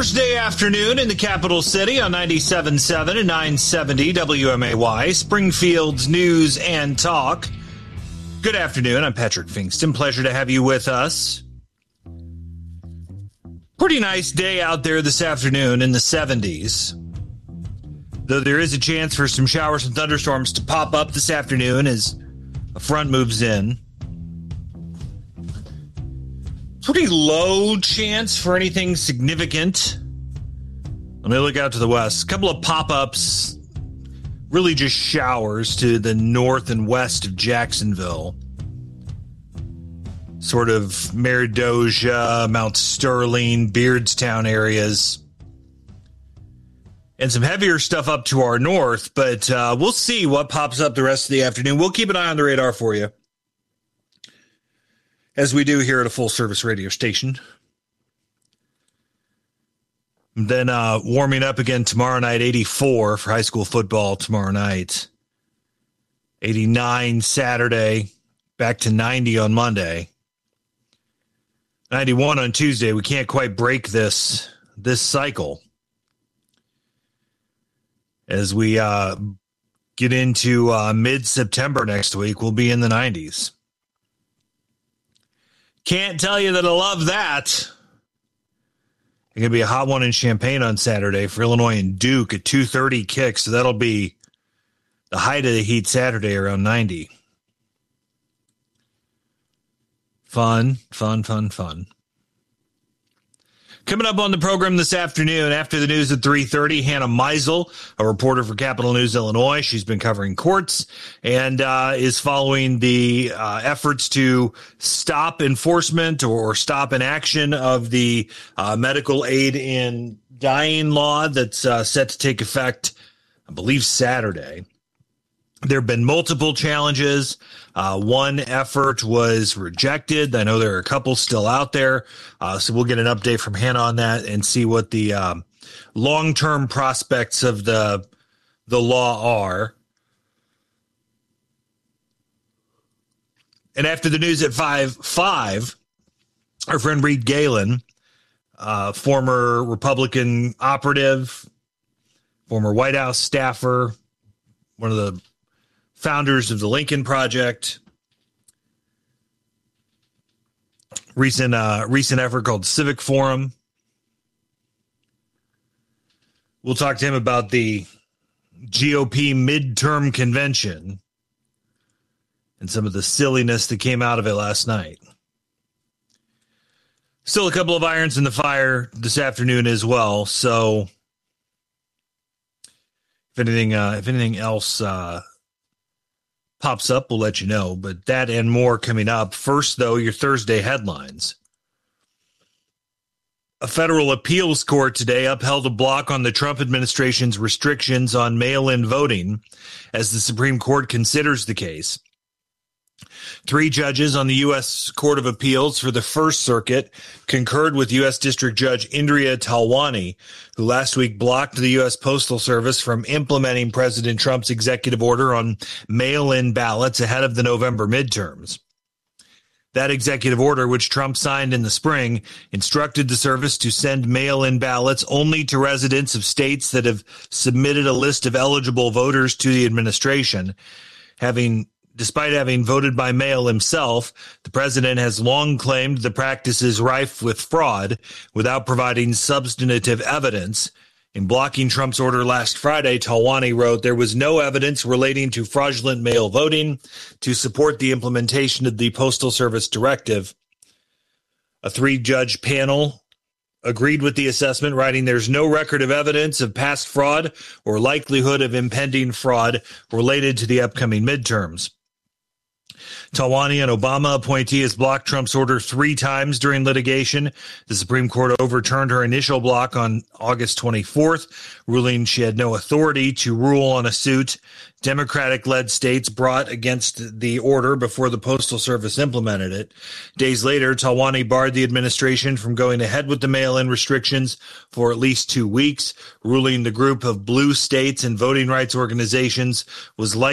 Thursday afternoon in the capital city on 97.7 and 970 WMAY, Springfield's News and Talk. Good afternoon. I'm Patrick Fingston. Pleasure to have you with us. Pretty nice day out there this afternoon in the 70s. Though there is a chance for some showers and thunderstorms to pop up this afternoon as a front moves in. Pretty low chance for anything significant. Let me look out to the west. A couple of pop-ups, really just showers to the north and west of Jacksonville. Sort of Meridosia, Mount Sterling, Beardstown areas. And some heavier stuff up to our north, but we'll see what pops up the rest of the afternoon. We'll keep an eye on the radar for you, as we do here at a full-service radio station. Then warming up again tomorrow night, 84 for high school football tomorrow night. 89 Saturday, back to 90 on Monday. 91 on Tuesday. We can't quite break this cycle. As we get into mid-September next week, we'll be in the 90s. Can't tell you that I love that. It's going to be a hot one in Champaign on Saturday for Illinois and Duke at 2:30 kick. So that'll be the height of the heat Saturday, around 90. Fun. Coming up on the program this afternoon, after the news at 3:30, Hannah Meisel, a reporter for Capital News Illinois. She's been covering courts and is following the efforts to stop enforcement or stop inaction of the medical aid in dying law that's set to take effect, I believe, Saturday. There have been multiple challenges. One effort was rejected. I know there are a couple still out there. So we'll get an update from Hannah on that and see what the long-term prospects of the law are. And after the news at 5:05, our friend Reed Galen, former Republican operative, former White House staffer, one of the founders of the Lincoln Project, recent effort called Civic Forum. We'll talk to him about the GOP midterm convention and some of the silliness that came out of it last night. Still a couple of irons in the fire this afternoon as well. So if anything else pops up, we'll let you know. But that and more coming up. First, though, your Thursday headlines. A federal appeals court today upheld a block on the Trump administration's restrictions on mail-in voting as the Supreme Court considers the case. 3 judges on the U.S. Court of Appeals for the First Circuit concurred with U.S. District Judge Indria Talwani, who last week blocked the U.S. Postal Service from implementing President Trump's executive order on mail-in ballots ahead of the November midterms. That executive order, which Trump signed in the spring, instructed the service to send mail-in ballots only to residents of states that have submitted a list of eligible voters to the administration. Despite having voted by mail himself, the president has long claimed the practice is rife with fraud without providing substantive evidence. In blocking Trump's order last Friday, Talwani wrote, "There was no evidence relating to fraudulent mail voting to support the implementation of the Postal Service directive." A 3-judge panel agreed with the assessment, writing, "There's no record of evidence of past fraud or likelihood of impending fraud related to the upcoming midterms." Talwani, an Obama appointee, has blocked Trump's order 3 times during litigation. The Supreme Court overturned her initial block on August 24th, ruling she had no authority to rule on a suit Democratic-led states brought against the order before the Postal Service implemented it. Days later, Talwani barred the administration from going ahead with the mail-in restrictions for at least 2 weeks, ruling the group of blue states and voting rights organizations was likely